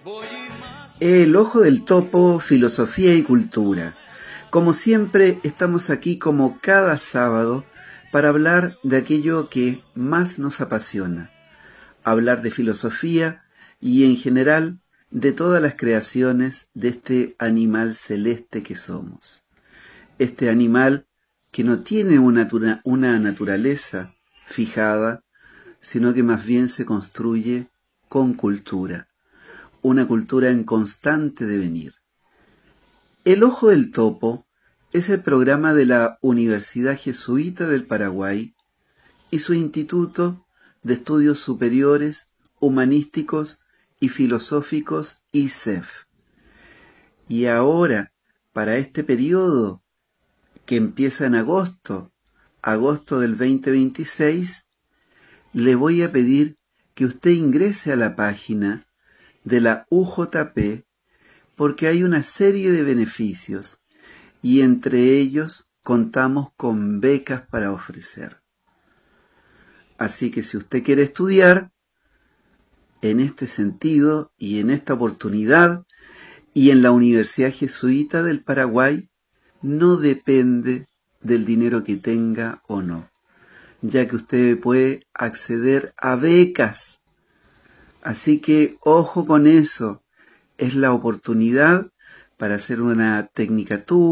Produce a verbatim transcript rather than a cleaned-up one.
El Ojo del Topo, filosofía y cultura. Como siempre, estamos aquí como cada sábado para hablar de aquello que más nos apasiona. Hablar de filosofía y en general de todas las creaciones de este animal celeste que somos. Este animal que no tiene una, una naturaleza fijada, sino que más bien se construye con cultura. Una cultura en constante devenir. El Ojo del Topo es el programa de la Universidad Jesuita del Paraguay y su Instituto de Estudios Superiores, Humanísticos y Filosóficos I S E F. Y ahora, para este periodo que empieza en agosto, agosto del veinte veintiséis, le voy a pedir que usted ingrese a la página de la U J P porque hay una serie de beneficios y entre ellos contamos con becas para ofrecer. Así que si usted quiere estudiar en este sentido y en esta oportunidad y en la Universidad Jesuita del Paraguay, no depende del dinero que tenga o no, ya que usted puede acceder a becas. Así que ojo con eso, es la oportunidad para hacer una tecnicatura,